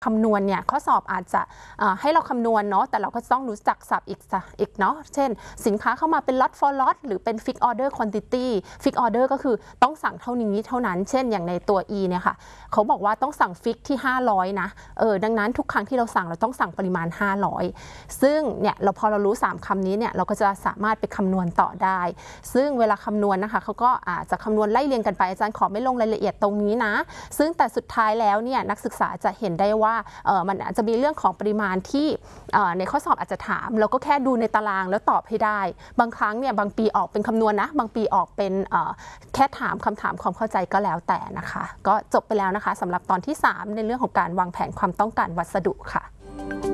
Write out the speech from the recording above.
คำนวณเนี่ยข้อสอบอาจจะให้เราคำนวณเนาะแต่เราก็ต้องรู้จักศัพท์อีกเนาะเช่นสินค้าเข้ามาเป็น lot for lot หรือเป็น fix order quantity fix order ก็คือต้องสั่งเท่านี้เท่านั้นเช่นอย่างในตัว E เนี่ยค่ะเขาบอกว่าต้องสั่ง fix ที่500นะดังนั้นทุกครั้งที่เราสั่งเราต้องสั่งปริมาณ500ซึ่งเนี่ยพอเรารู้3คำนี้เนี่ยเราก็จะสามารถไปคำนวณต่อได้ซึ่งเวลาคำนวณนะคะเขาก็อาจจะคำนวณไล่เรียงกันไปอาจารย์ขอไม่ลงรายละเอียดตรงนี้นะซึ่งแต่สุดท้ายแล้วเนี่ยนักศึกษาจะเห็นได้ว่ามันอาจจะมีเรื่องของปริมาณที่ในข้อสอบอาจจะถามเราก็แค่ดูในตารางแล้วตอบให้ได้บางครั้งเนี่ยบางปีออกเป็นคำนวณนะบางปีออกเป็นแค่ถามคำถามความเข้าใจก็แล้วแต่นะคะก็จบไปแล้วนะคะสำหรับตอนที่3ในเรื่องของการวางแผนความต้องการวัสดุค่ะ